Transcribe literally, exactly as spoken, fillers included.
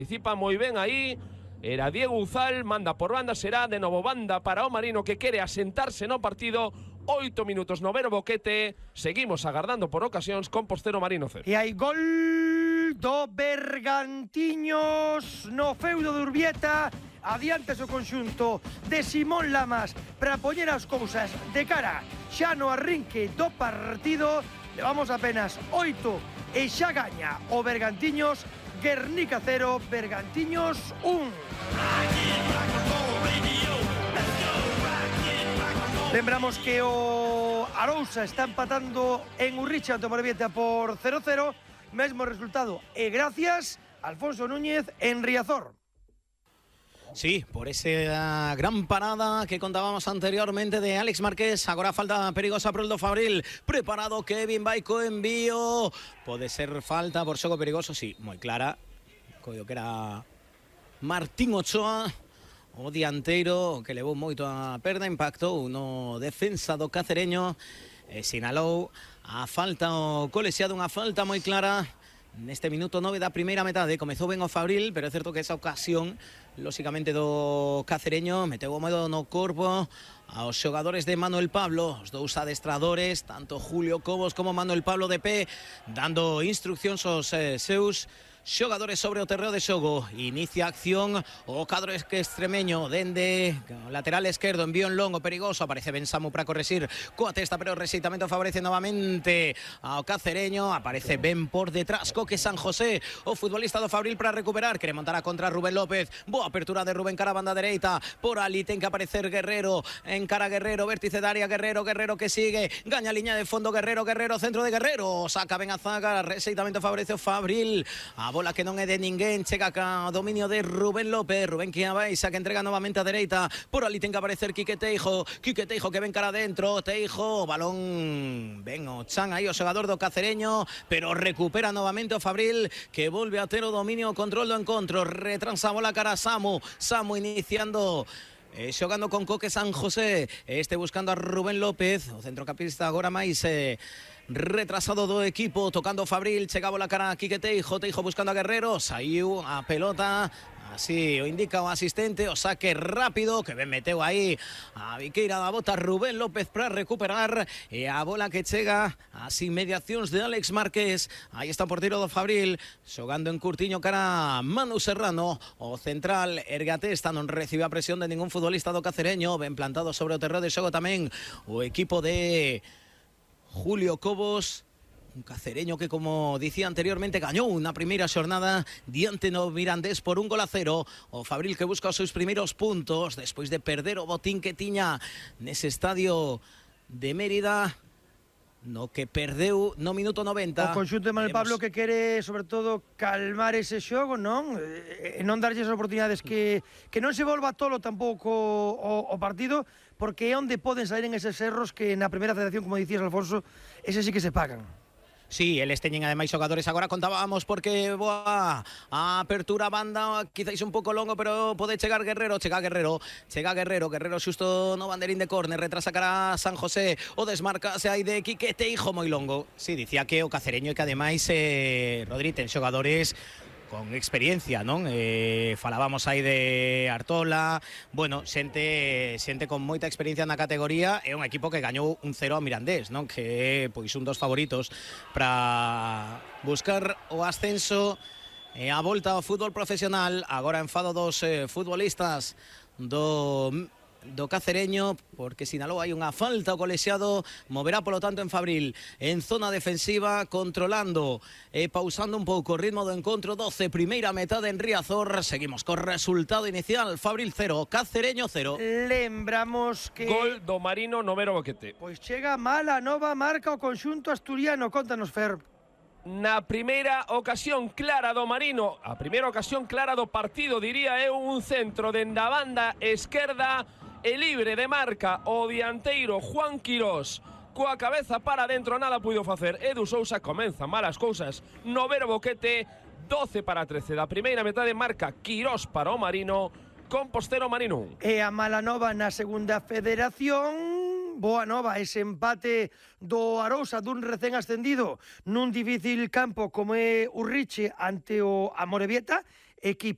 Participa moi ben aí. Era Diego Uzal, manda por banda, será de novo banda para o Marino que quere asentarse no partido. Oito minutos no Vero Boquete. Seguimos agardando por ocasións. Compostero Marino cero. E hai gol do Bergantiños no feudo de Urbieta. Adiante o conxunto de Simón Lamas para poñer as cousas de cara xa no arrinque do partido. Levamos apenas oito e xa gaña o Bergantiños. Guernica cero, Bergantiños un. Lembramos que o Arousa está empatando en Urricha ante o Morevieta por cero cero. Mesmo resultado e gracias Alfonso Núñez en Riazor. Sí, por esa gran parada que contábamos anteriormente de Alex Márquez. Agora falta perigosa por el do Fabril. Preparado Kevin Baico, envío. Pode ser falta por xogo perigoso, sí, moi clara. Coido que era Martín Ochoa, o dianteiro que levou moito a perda. Impactou no defensa do cacereño. E sinalou a falta o colexiado, unha falta moi clara. Neste minuto nove da primeira metade comezou ben o Fabril, pero é certo que esa ocasión lóxicamente do cacereño meteu o medo no corpo aos xogadores de Manuel Pablo, os dous adestradores, tanto Julio Cobos como Manuel Pablo de pé, dando instruccións aos eh, seus xogadores sobre o terreo de xogo. Inicia a acción o cadro extremeño dende lateral esquerdo, envío en longo perigoso, aparece Ben Samu para corregir coa testa, pero o rexeitamento favorece novamente ao cacereño. Aparece Ben por detrás, Coque San José, o futbolista do Fabril, para recuperar, quere montar a contra Rubén López. Boa apertura de Rubén cara a banda dereita, por ali ten que aparecer Guerrero, en cara Guerrero, vértice de área Guerrero, Guerrero que sigue, gaña liña de fondo Guerrero, Guerrero, centro de Guerrero, saca ben a zaga, rexeitamento favorece o Fabril. A bola que non é de ninguén, chega ca dominio de Rubén López, Rubén que abaixa, que entrega novamente a dereita, por ali ten que aparecer Quique Teijo, Quique Teijo que ven cara adentro, Teijo, balón, ben o chan aí o xogador do cacereño, pero recupera novamente o Fabril, que volve a ter o dominio, o control do encontro, retransa a bola cara a Samu, Samu iniciando, Eh, xogando con Coque San José, este buscando a Rubén López, o centrocampista agora máis eh, retrasado do equipo, tocando Fabril, chegaba la cara a Quique Teijo, Teijo buscando a Guerrero, saiu a pelota, así o indica o asistente, o saque rápido, que ben meteu aí a Viqueira da bota Rubén López para recuperar, e a bola que chega ás inmediacións de Alex Márquez. Aí está o porteiro do Fabril, xogando en curtiño cara a Manu Serrano, o central ergue a testa, non recibe a presión de ningún futbolista do cacereño, ben plantado sobre o terreo de xogo tamén o equipo de Julio Cobos, un cacereño que, como dicía anteriormente, gañou na primeira xornada diante no Mirandés por un gol a cero. O Fabril que busca os seus primeiros puntos despois de perder o botín que tiña nese estadio de Mérida, no que perdeu no minuto noventa. O conxunto de Manuel Pablo que quere, sobre todo, calmar ese xogo, non? E non darlle as oportunidades, que, que non se volva tolo tampouco o, o partido, porque é onde poden sair en eses erros que na primeira federación, como dicías, Alfonso, ese sí que se pagan. Sí, eles teñen ademais xogadores, agora contábamos porque boa a apertura banda, quizáis un pouco longo, pero pode chegar Guerrero, chega Guerrero, chega Guerrero, Guerrero xusto no banderín de córner, retrasa cara a San José, o desmarcase aí de Quique Teijo moi longo. Sí, dicía que o cacereño e que ademais eh, Rodri ten xogadores con experiencia, non? Eh, falábamos aí de Artola, bueno, xente, xente con moita experiencia na categoría, é un equipo que gañou un cero a Mirandés, non? Que é pois un dos favoritos para buscar o ascenso e a volta ao fútbol profesional. Agora enfado dos eh, futbolistas do do cacereño, porque sinalou hai unha falta o colexiado, moverá polo tanto en Fabril en zona defensiva, controlando e pausando un pouco o ritmo do encontro. Doce, primeira metade en Riazor. Seguimos co resultado inicial: Fabril cero, Cacereño cero. Lembramos que Gol do Marino no Vero Boquete. pois chega mala nova marca o conxunto asturiano. Contanos, Fer. Na primeira ocasión clara do Marino, a primeira ocasión clara do partido, diría eu, un centro dende a banda esquerda, e libre de marca o dianteiro Juan Quirós, coa cabeza para dentro, nada puido facer. Edu Sousa comeza malas cousas no Vero Boquete. Doce para trece da primeira metade, marca Quirós para o Marino, Compostero Marino un. E a mala nova na segunda federación, boa nova, ese empate do Arousa dun recén ascendido nun difícil campo como é Urriche ante o Amorebieta, equipo